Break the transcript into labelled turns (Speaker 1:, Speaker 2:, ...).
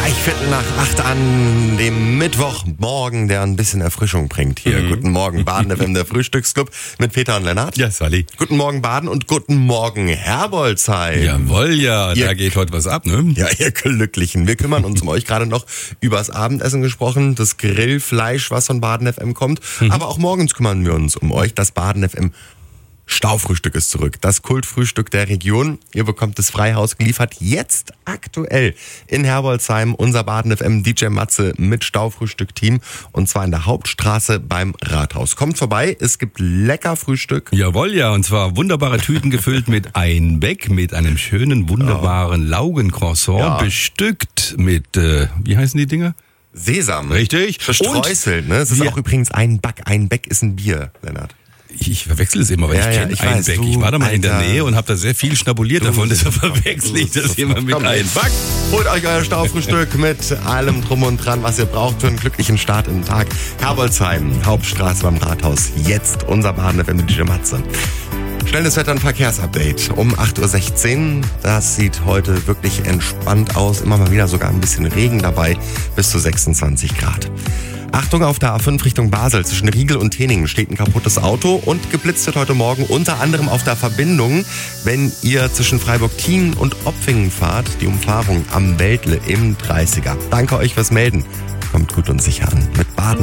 Speaker 1: Gleich 7:45 an dem Mittwochmorgen, der ein bisschen Erfrischung bringt hier. Guten Morgen Baden FM, der Frühstücksclub mit Peter und Lennart.
Speaker 2: Ja, Sally.
Speaker 1: Guten Morgen Baden und guten Morgen Herbolzheim.
Speaker 2: Jawohl, ja, da geht heute was ab, ne?
Speaker 1: Ja, ihr Glücklichen. Wir kümmern uns um euch gerade noch übers Abendessen gesprochen, das Grillfleisch, was von Baden FM kommt. Aber auch morgens kümmern wir uns um euch. Das Baden FM Staufrühstück ist zurück. Das Kultfrühstück der Region. Ihr bekommt das Freihaus geliefert. Jetzt aktuell in Herbolzheim. Unser Baden FM DJ Matze mit Staufrühstück-Team. Und zwar in der Hauptstraße beim Rathaus. Kommt vorbei. Es gibt lecker Frühstück.
Speaker 2: Jawohl, ja. Und zwar wunderbare Tüten gefüllt mit Einbeck, mit einem schönen, wunderbaren Laugencroissant, bestückt mit, wie heißen die Dinger?
Speaker 1: Sesam.
Speaker 2: Richtig.
Speaker 1: Verstreuselt, ne? Es ist auch übrigens ein Beck ist ein Bier, Lennart.
Speaker 2: Ich verwechsel es immer, weil
Speaker 1: Ja,
Speaker 2: ich
Speaker 1: ja,
Speaker 2: kenne
Speaker 1: ich weiß,
Speaker 2: Einbeck.
Speaker 1: du,
Speaker 2: Ich war da mal in der
Speaker 1: Alter.
Speaker 2: Nähe und habe da sehr viel schnabuliert davon, deshalb verwechsel ich das immer mit Einbeck.
Speaker 1: Holt euch euer Staufrühstück mit allem drum und dran, was ihr braucht für einen glücklichen Start in den Tag. Herbolzheim, Hauptstraße beim Rathaus. Jetzt unser Baden FM mit DJ Matze. Schnelles Wetter- und Verkehrsupdate um 8:16 Uhr. Das sieht heute wirklich entspannt aus. Immer mal wieder sogar ein bisschen Regen dabei. Bis zu 26 Grad. Achtung, auf der A5 Richtung Basel zwischen Riegel und Teningen steht ein kaputtes Auto und geblitzt wird heute Morgen unter anderem auf der Verbindung, wenn ihr zwischen Freiburg-Tienen und Opfingen fahrt, die Umfahrung am Weltle im 30er. Danke euch fürs Melden. Kommt gut und sicher an mit Baden.